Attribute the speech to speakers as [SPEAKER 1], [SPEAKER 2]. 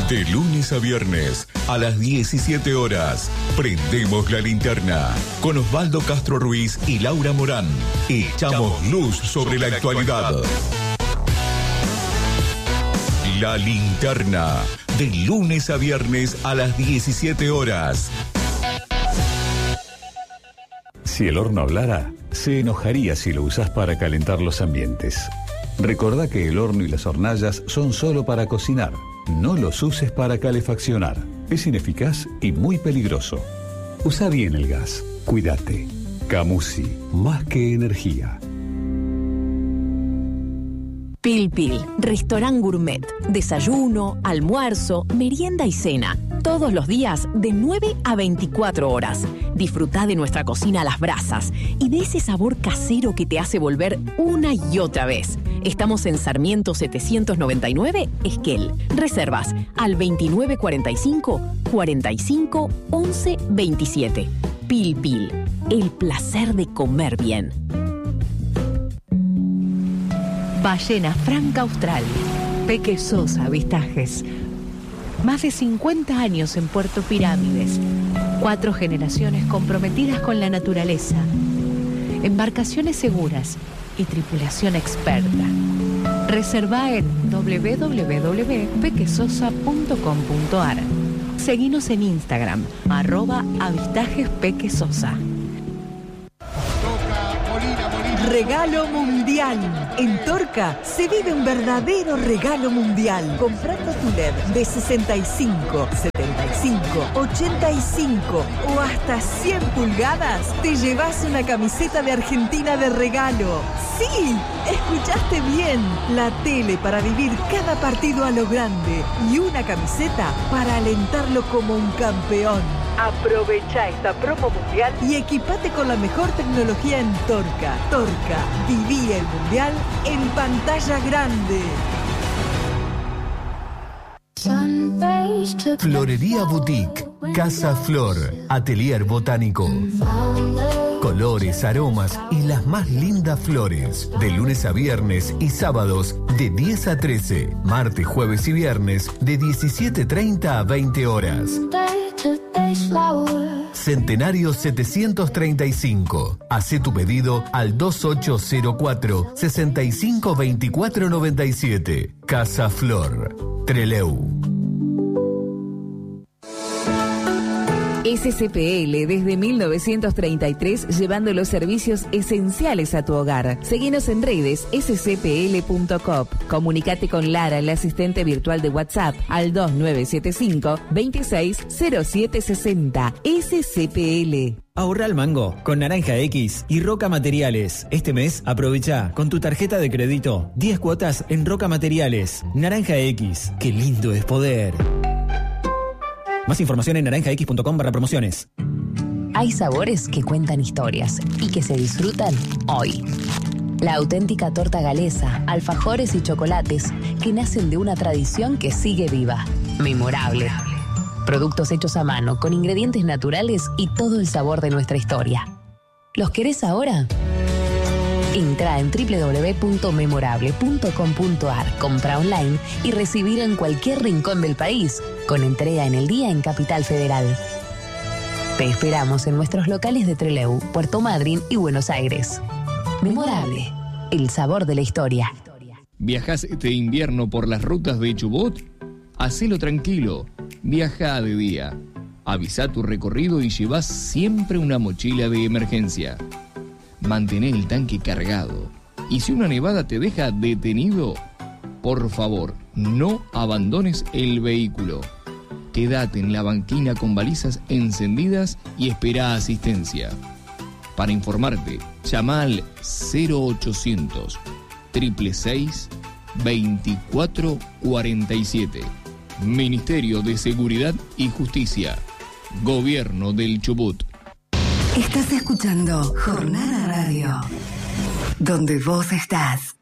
[SPEAKER 1] De lunes a viernes, a las 17 horas, prendemos la linterna con Osvaldo Castro Ruiz y Laura Morán. Echamos luz sobre la actualidad. La linterna, de lunes a viernes a las 17 horas.
[SPEAKER 2] Si el horno hablara, se enojaría si lo usás para calentar los ambientes. Recordá que el horno y las hornallas son solo para cocinar. No los uses para calefaccionar. Es ineficaz y muy peligroso. Usa bien el gas. Cuídate. Camusi, más que energía.
[SPEAKER 3] Pil Pil, restaurant gourmet. Desayuno, almuerzo, merienda y cena. Todos los días de 9 a 24 horas. Disfrutá de nuestra cocina a las brasas y de ese sabor casero que te hace volver una y otra vez. Estamos en Sarmiento 799, Esquel. Reservas al 2945 45 11 27. Pil Pil, el placer de comer bien.
[SPEAKER 4] Ballena Franca Austral. Peque Sosa Avistajes. Más de 50 años en Puerto Pirámides. 4 generaciones comprometidas con la naturaleza. Embarcaciones seguras y tripulación experta. Reserva en www.pequesosa.com.ar. Seguinos en Instagram, @avistajespequesosa.
[SPEAKER 5] Regalo mundial. En Torca se vive un verdadero regalo mundial. Comprando tu LED de 65, 75, 85 o hasta 100 pulgadas, te llevas una camiseta de Argentina de regalo. ¡Sí! Escuchaste bien. La tele para vivir cada partido a lo grande y una camiseta para alentarlo como un campeón. Aprovecha esta promo mundial y equipate con la mejor tecnología en Torca. Torca, viví el mundial en pantalla grande.
[SPEAKER 6] Florería Boutique, Casa Flor, Atelier Botánico. Colores, aromas y las más lindas flores. De lunes a viernes y sábados de 10 a 13. Martes, jueves y viernes de 17:30 a 20 horas. Centenario 735. Hacé tu pedido al 2804 652497. Casa Flor, Trelew.
[SPEAKER 7] SCPL desde 1933 llevando los servicios esenciales a tu hogar. Seguinos en redes scpl.coop. Comunicate con Lara, la asistente virtual de WhatsApp, al 2975 260760. SCPL.
[SPEAKER 8] Ahorra al mango con Naranja X y Roca Materiales. Este mes aprovecha con tu tarjeta de crédito 10 cuotas en Roca Materiales. Naranja X, qué lindo es poder. Más información en naranjax.com/promociones.
[SPEAKER 3] Hay sabores que cuentan historias y que se disfrutan hoy. La auténtica torta galesa, alfajores y chocolates que nacen de una tradición que sigue viva. Memorable. Productos hechos a mano, con ingredientes naturales y todo el sabor de nuestra historia. ¿Los querés ahora? Entra en www.memorable.com.ar, compra online y recibir en cualquier rincón del país, con entrega en el día en Capital Federal. Te esperamos en nuestros locales de Trelew, Puerto Madryn y Buenos Aires. Memorable, el sabor de la historia.
[SPEAKER 9] ¿Viajás este invierno por las rutas de Chubut? Hacelo tranquilo, viaja de día. Avisa tu recorrido y llevas siempre una mochila de emergencia. Mantener el tanque cargado. Y si una nevada te deja detenido, por favor, no abandones el vehículo. Quédate en la banquina con balizas encendidas y espera asistencia. Para informarte, llama al 0800 666 2447. Ministerio de Seguridad y Justicia. Gobierno del Chubut.
[SPEAKER 10] Estás escuchando Jornada Radio, donde vos estás.